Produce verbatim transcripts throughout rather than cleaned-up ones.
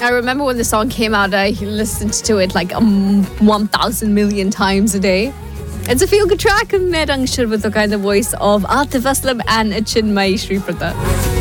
I remember when the song came out, I listened to it like um, one thousand million times a day. It's a feel-good track. Merang Shirvato kind of voice of Atif Aslam and Chinmay Sriprata.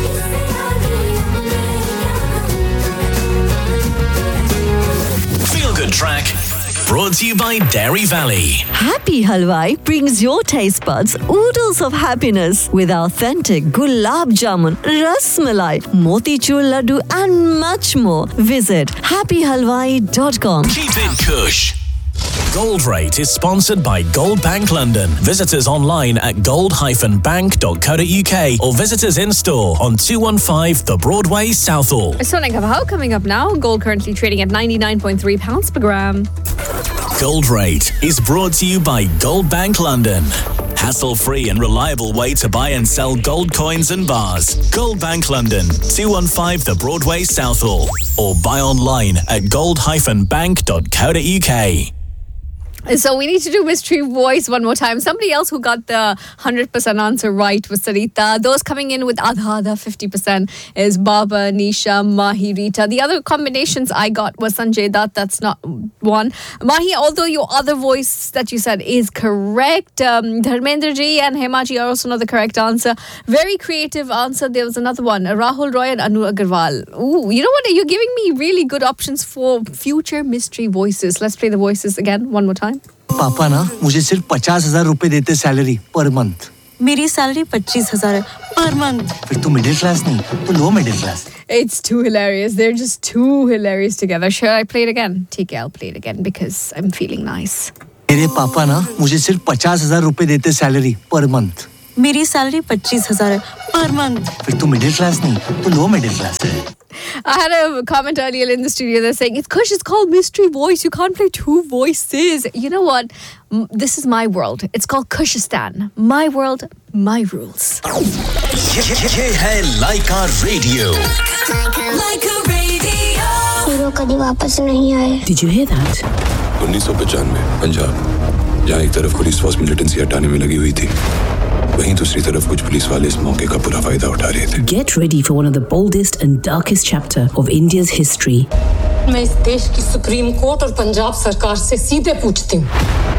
Feel-good track. Brought to you by Dairy Valley. Happy Halwai brings your taste buds oodles of happiness with authentic gulab jamun, ras malai, motichur laddu and much more. Visit happy halwai dot com. Keep it Kush. Gold Rate is sponsored by Gold Bank London. Visit us online at gold dash bank dot co dot uk or visit us in store on two one five The Broadway, Southall. Sonak How coming up now. Gold currently trading at ninety-nine point three pounds per gram. Gold Rate is brought to you by Gold Bank London. Hassle-free and reliable way to buy and sell gold coins and bars. Gold Bank London, two one five The Broadway, Southall. Or buy online at gold dash bank dot co dot uk. So we need to do mystery voice one more time. Somebody else who got the one hundred percent answer right was Sarita. Those coming in with Adha Adha fifty percent is Baba, Nisha, Mahi, Rita. The other combinations I got was Sanjay Dutt. That's not one. Mahi, although your other voice that you said is correct. Um, Dharmendra ji and Hema ji are also not the correct answer. Very creative answer. There was another one. Rahul Roy and Anu Agarwal. Ooh, you know what? You're giving me really good options for future mystery voices. Let's play the voices again one more time. पापा ना मुझे सिर्फ पचास हजार रुपए देते salary per month. मेरी salary पच्चीस हजार है पर मंथ. फिर तू मिडिल क्लास नहीं तू low middle class. It's too hilarious. They're just too hilarious together. Should I play it again? ठीक है, I'll play it again because I'm feeling nice. मेरे पापा ना मुझे सिर्फ पचास हजार रुपए देते सैलरी पर मंथ. मेरी सैलरी पच्चीस हजार है पर मंथ. फिर तू मिडिल क्लास नहीं तू लो मिडिल क्लास है. I had a comment earlier in the studio. They're saying, it's Kush, it's called mystery voice. You can't play two voices. You know what? M- this is my world. It's called Kushistan. My world, my rules. ये है लाइका radio. लाइका radio. Hero कभी वापस नहीं आए. Did you hear that? उन्नीस सौ पचानवे पंजाब, जहाँ एक तरफ पुलिस फोर्स मिलिटेंसी हटाने में लगी हुई थी, वहीं दूसरी तरफ कुछ पुलिस वाले इस मौके का पूरा फायदा उठा रहे थे. Get ready for one of the boldest and darkest chapter of India's history. मैं इस देश की सुप्रीम कोर्ट और पंजाब सरकार से सीधे पूछती हूँ,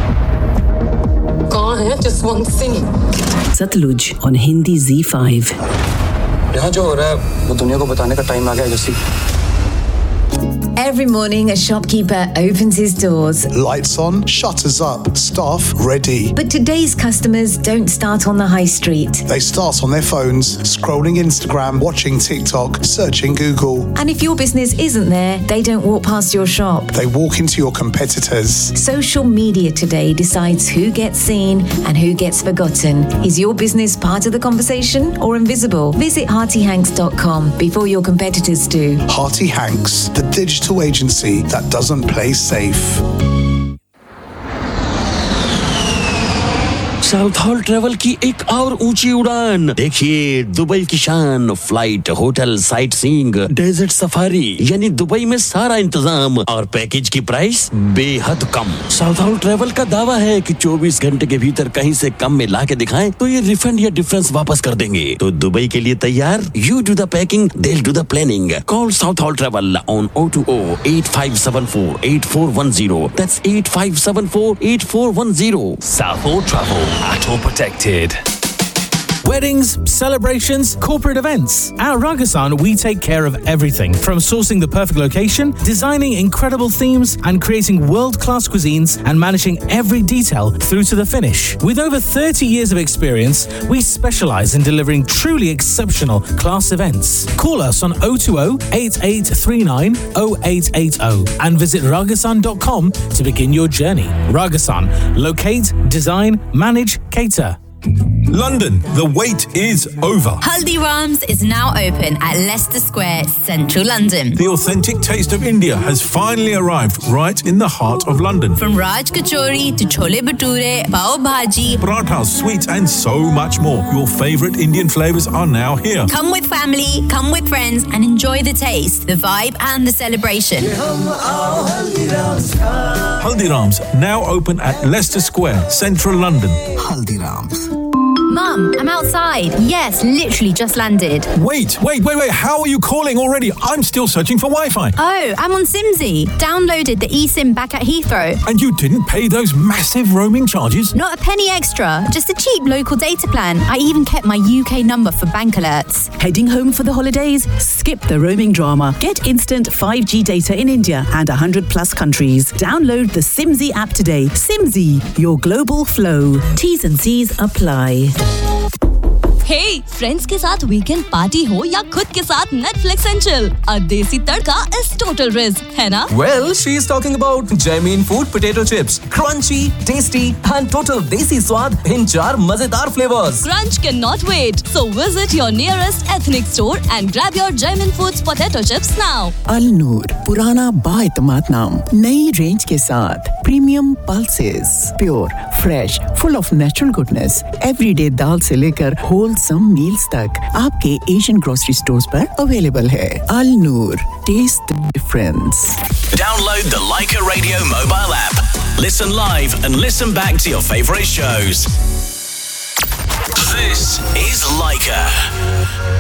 कहाँ है Jaswant Singh? Satluj on Hindi Z five. यहाँ जो हो रहा है वो दुनिया को बताने का टाइम आ गया Jassi. Every morning, a shopkeeper opens his doors. Lights on, shutters up, staff ready. But today's customers don't start on the high street. They start on their phones, scrolling Instagram, watching TikTok, searching Google. And if your business isn't there, they don't walk past your shop. They walk into your competitors. Social media today decides who gets seen and who gets forgotten. Is your business part of the conversation or invisible? Visit hearty hanks dot com before your competitors do. Hearty Hanks, the digital agency that doesn't play safe. South hall travel की एक और ऊंची उड़ान. देखिए Dubai की शान, flight, hotel, sight seeing, desert safari, यानी Dubai में सारा इंतजाम और पैकेज की प्राइस बेहद कम. साउथ हॉल ट्रेवल का दावा है कि चौबीस घंटे के भीतर कहीं से कम में ला के दिखाएं तो ये रिफंड या डिफरेंस वापस कर देंगे. तो दुबई के लिए तैयार? You do the packing, they will do the planning. Call south hall travel on oh two oh eight five seven four eight four one zero. That's eight five seven four eight four one zero. South Hall Travel. At all protected. Weddings, celebrations, corporate events. At Ragasan, we take care of everything from sourcing the perfect location, designing incredible themes, and creating world-class cuisines and managing every detail through to the finish. With over thirty years of experience, we specialize in delivering truly exceptional class events. Call us on oh two oh eight eight three nine oh eight eight oh and visit ragasan dot com to begin your journey. Ragasan. Locate, design, manage, cater. London, the wait is over. Haldiram's is now open at Leicester Square, central London. The authentic taste of India has finally arrived right in the heart of London. From Raj Kachori to Chole Bhature, Pav Bhaji, parathas, sweets and so much more. Your favourite Indian flavours are now here. Come with family, come with friends and enjoy the taste, the vibe and the celebration. Haldiram's now open at Leicester Square, central London. Haldiram's. Mum, I'm outside. Yes, literally just landed. Wait, wait, wait, wait. How are you calling already? I'm still searching for Wi-Fi. Oh, I'm on Simsy. Downloaded the eSIM back at Heathrow. And you didn't pay those massive roaming charges? Not a penny extra. Just a cheap local data plan. I even kept my U K number for bank alerts. Heading home for the holidays? Skip the roaming drama. Get instant five G data in India and one hundred plus countries. Download the Simsy app today. Simsy, your global flow. T's and C's apply. Hey, friends के साथ weekend party हो या खुद के साथ Netflix and chill. A Desi Tadka is total risk, है ना? Well, she's talking about Jamin Food potato chips. Crunchy, tasty and total Desi स्वाद in चार मजेदार flavors. Crunch cannot wait. So visit your nearest ethnic store and grab your Jamin Foods potato chips now. Al Noor, पुराना बाएतमाद नाम, नई range के साथ premium pulses, pure, fresh, full of natural goodness. Everyday दाल से लेकर wholesome meals तक आपके Asian grocery stores पर अवेलेबल है. Al Noor, taste the difference. Download the Leica Radio mobile app. Listen live and listen back to your favorite shows. This is Leica.